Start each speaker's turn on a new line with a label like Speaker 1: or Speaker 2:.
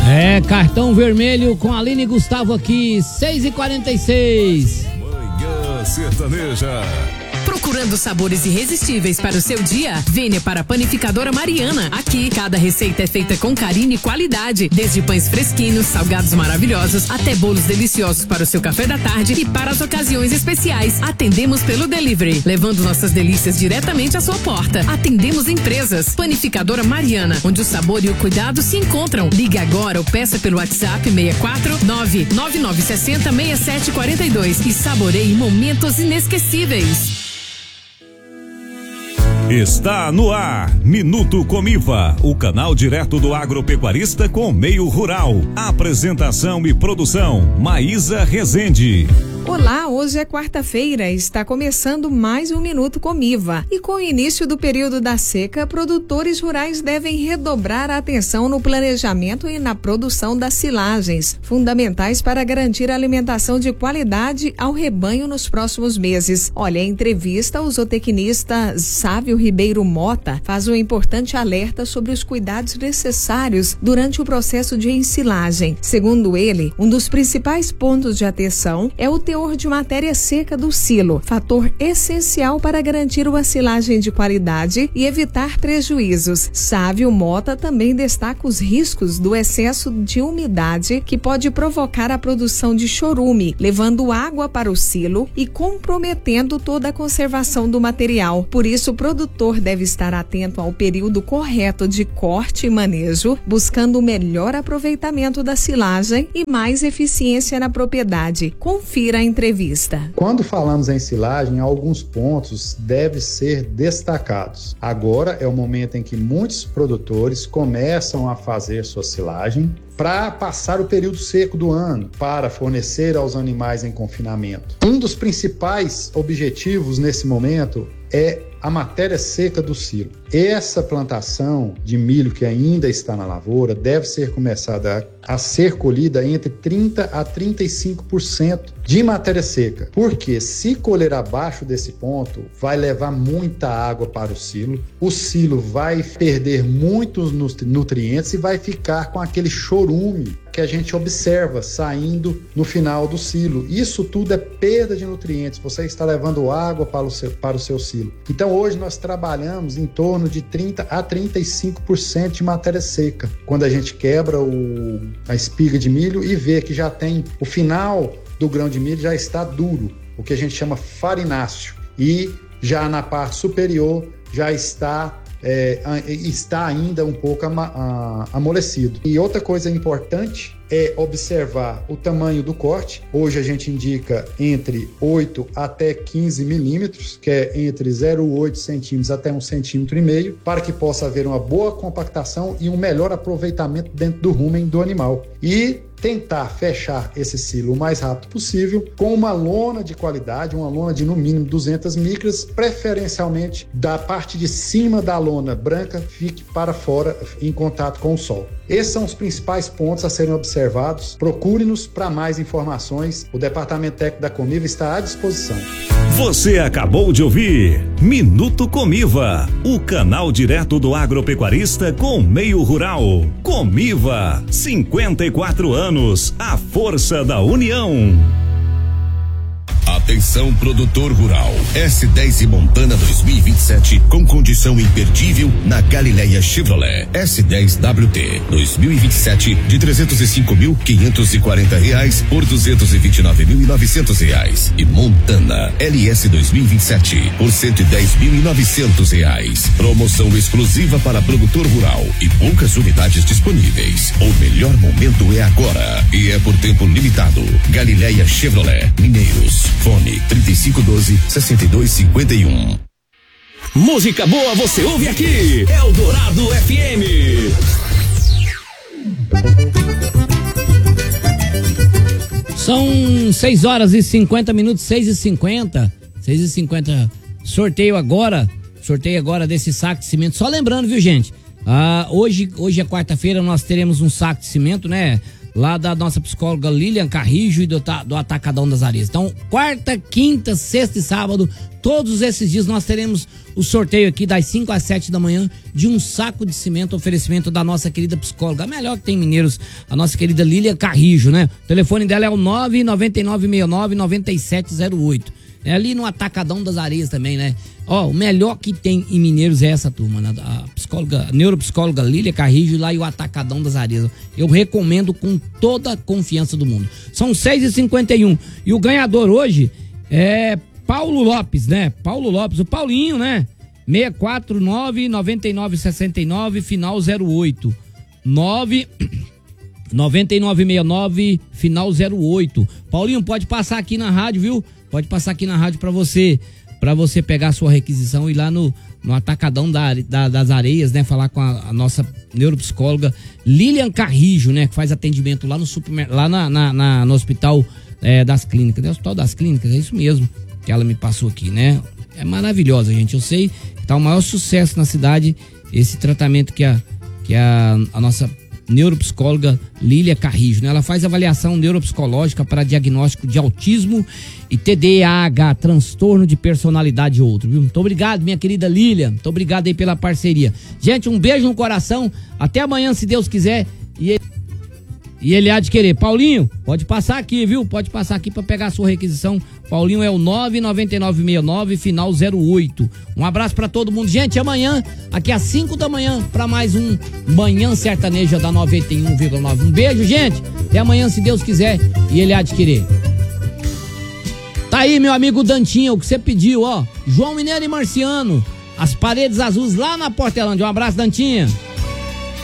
Speaker 1: Cartão vermelho com Aline Gustavo aqui, 6h46.
Speaker 2: Manhã Sertaneja.
Speaker 3: Procurando sabores irresistíveis para o seu dia? Venha para a Panificadora Mariana. Aqui, cada receita é feita com carinho e qualidade. Desde pães fresquinhos, salgados maravilhosos, até bolos deliciosos para o seu café da tarde e para as ocasiões especiais. Atendemos pelo delivery, levando nossas delícias diretamente à sua porta. Atendemos empresas. Panificadora Mariana, onde o sabor e o cuidado se encontram. Ligue agora ou peça pelo WhatsApp 649-9960-6742 e saboreie momentos inesquecíveis.
Speaker 2: Está no ar, Minuto Comiva, o canal direto do agropecuarista com o meio rural. Apresentação e produção, Maísa Rezende.
Speaker 4: Olá, hoje é quarta-feira, está começando mais um Minuto Comiva. E com o início do período da seca, produtores rurais devem redobrar a atenção no planejamento e na produção das silagens, fundamentais para garantir a alimentação de qualidade ao rebanho nos próximos meses. Olha, em entrevista, o zootecnista Sávio Ribeiro Mota faz um importante alerta sobre os cuidados necessários durante o processo de ensilagem. Segundo ele, um dos principais pontos de atenção é o teor de matéria seca do silo, fator essencial para garantir uma silagem de qualidade e evitar prejuízos. Sávio Mota também destaca os riscos do excesso de umidade que pode provocar a produção de chorume, levando água para o silo e comprometendo toda a conservação do material. Por isso, o produtor deve estar atento ao período correto de corte e manejo, buscando o melhor aproveitamento da silagem e mais eficiência na propriedade. Confira a entrevista.
Speaker 5: Quando falamos em silagem, alguns pontos devem ser destacados. Agora é o momento em que muitos produtores começam a fazer sua silagem para passar o período seco do ano, para fornecer aos animais em confinamento. Um dos principais objetivos nesse momento é a matéria seca do silo. Essa plantação de milho que ainda está na lavoura deve ser começada a ser colhida entre 30% a 35% de matéria seca. Porque se colher abaixo desse ponto, vai levar muita água para o silo vai perder muitos nutrientes e vai ficar com aquele chorume que a gente observa saindo no final do silo. Isso tudo é perda de nutrientes, você está levando água para o seu silo. Então hoje nós trabalhamos em torno de 30% a 35% de matéria seca. Quando a gente quebra a espiga de milho e vê que já tem o final do grão de milho já está duro, o que a gente chama farináceo, e já na parte superior já está ainda um pouco amolecido. E outra coisa importante é observar o tamanho do corte. Hoje a gente indica entre 8 até 15 milímetros, que é entre 0,8 centímetros até 1,5 centímetros, para que possa haver uma boa compactação e um melhor aproveitamento dentro do rumen do animal. E tentar fechar esse silo o mais rápido possível com uma lona de qualidade, uma lona de no mínimo 200 micras, preferencialmente da parte de cima da lona branca fique para fora em contato com o sol. Esses são os principais pontos a serem observados. Procure-nos para mais informações. O Departamento Técnico da Comiva está à disposição.
Speaker 2: Você acabou de ouvir Minuto Comiva, o canal direto do agropecuarista com meio rural. Comiva, 54 anos, a força da união.
Speaker 6: Atenção, produtor rural. S10 e Montana 2027 com condição imperdível na Galileia Chevrolet. S10 WT 2027 de R$305.540 por R$229.900. E Montana LS 2027 por R$110.900. Promoção exclusiva para produtor rural e poucas unidades disponíveis. O melhor momento é agora e é por tempo limitado. Galileia Chevrolet, Mineiros. Fone 3512-6251.
Speaker 2: Música boa você ouve aqui, Eldorado FM.
Speaker 1: São 6h50, 6h50. Sorteio agora desse saco de cimento. Só lembrando, viu, gente? Hoje é quarta-feira, nós teremos um saco de cimento, né? lá da nossa psicóloga Lilian Carrijo e do Atacadão das Areias. Então, quarta, quinta, sexta e sábado, todos esses dias nós teremos o sorteio aqui das 5 às 7 da manhã de um saco de cimento, oferecimento da nossa querida psicóloga, a melhor que tem em Mineiros, a nossa querida Lilian Carrijo, né? O telefone dela é o 99969-9708. É ali no Atacadão das Areias também, né? Ó, o melhor que tem em Mineiros é essa turma, né? A psicóloga, a neuropsicóloga Lilian Carrijo lá e o Atacadão das Areias. Eu recomendo com toda a confiança do mundo. São 6h51 e o ganhador hoje é Paulo Lopes, né? Paulo Lopes, o Paulinho, né? 649-9969, final 08. 9969, final 08. Paulinho, pode passar aqui na rádio, viu? Pode passar aqui na rádio pra você pegar a sua requisição e ir lá no Atacadão das Areias, né? Falar com a nossa neuropsicóloga Lilian Carrijo, né? Que faz atendimento lá no supermercado, lá no Hospital das Clínicas. No Hospital das Clínicas, é isso mesmo que ela me passou aqui, né? É maravilhosa, gente. Eu sei que tá o maior sucesso na cidade esse tratamento que a nossa neuropsicóloga Lilian Carrijo, né? Ela faz avaliação neuropsicológica para diagnóstico de autismo e TDAH, transtorno de personalidade e outro, viu? Muito obrigado, minha querida Lilian. Muito obrigado aí pela parceria. Gente, um beijo no coração. Até amanhã, se Deus quiser. E ele há de querer. Paulinho, pode passar aqui, viu? Pode passar aqui para pegar a sua requisição. Paulinho é o 99969, final 08. Um abraço para todo mundo. Gente, amanhã, aqui às 5 da manhã, para mais um Manhã Sertaneja da 91,9. Um beijo, gente. Até amanhã, se Deus quiser. E ele há de querer. Tá aí, meu amigo Dantinho, o que você pediu, ó. João Mineiro e Marciano. As Paredes Azuis lá na Portelândia. Um abraço, Dantinha.